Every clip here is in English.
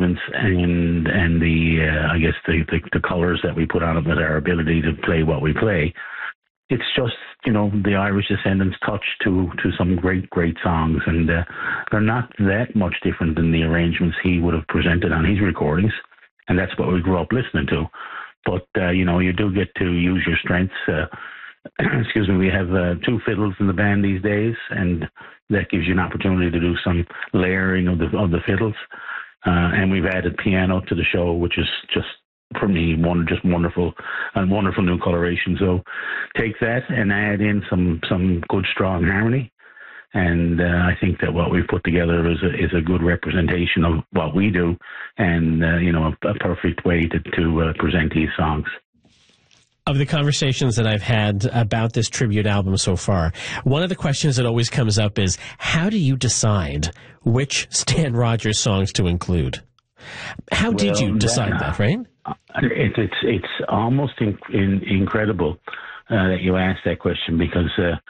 arrangements and the I guess the colors that we put on it with our ability to play what we play. It's just, the Irish Descendants touch to some great songs, and they're not that much different than the arrangements he would have presented on his recordings, and that's what we grew up listening to. But, you do get to use your strengths. Excuse me, we have 2 fiddles in the band these days, and that gives you an opportunity to do some layering of the fiddles. And we've added piano to the show, which is just, for me, just wonderful new coloration. So take that and add in some good strong harmony, and I think that what we've put together is a good representation of what we do, and a perfect way to present these songs. Of the conversations that I've had about this tribute album so far, one of the questions that always comes up is, how do you decide which Stan Rogers songs to include? How did you decide that, right? It's almost incredible that you asked that question, because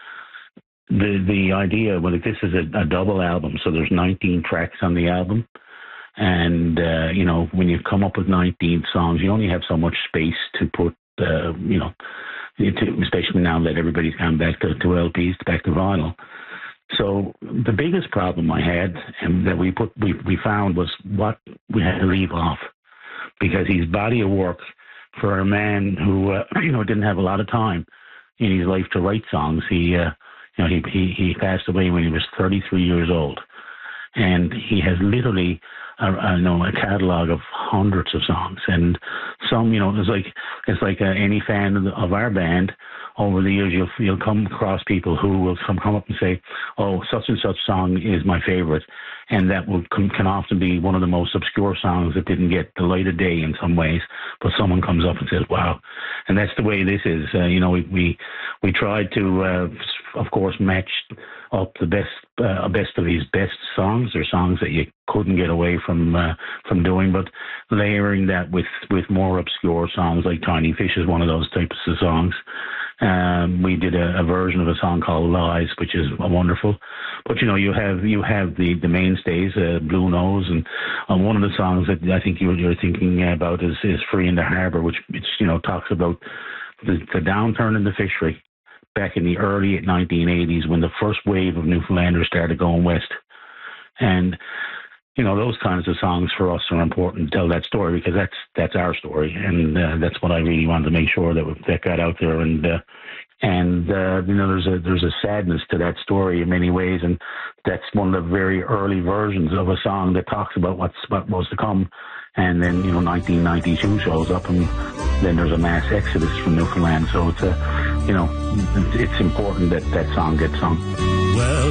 the idea, this is a double album, so there's 19 tracks on the album, and when you come up with 19 songs, you only have so much space to put, especially now that everybody's gone back to LPs, back to vinyl. So the biggest problem I had, and that we found, was what we had to leave off, because his body of work, for a man who didn't have a lot of time in his life to write songs, he passed away when he was 33 years old, and he has literally a catalog of hundreds of songs, and some, it's like any fan of our band. Over the years, you'll come across people who will come up and say, "Oh, such and such song is my favorite," and that can often be one of the most obscure songs that didn't get the light of day in some ways. But someone comes up and says, "Wow!" And that's the way this is. We tried to, of course, match up the best of his best songs, or songs that you couldn't get away from doing, but layering that with more obscure songs, like Tiny Fish is one of those types of songs. We did a version of a song called Lies, which is wonderful. But you have the mainstays, Blue Nose, and one of the songs that I think you're thinking about is Free in the Harbour, which talks about the downturn in the fishery back in the early 1980s, when the first wave of Newfoundlanders started going west. And those kinds of songs for us are important to tell that story, because that's our story, and that's what I really wanted to make sure that got out there. And there's a sadness to that story in many ways, and that's one of the very early versions of a song that talks about what was to come. And then 1992 shows up, and then there's a mass exodus from Newfoundland. So it's important that song gets sung. Well,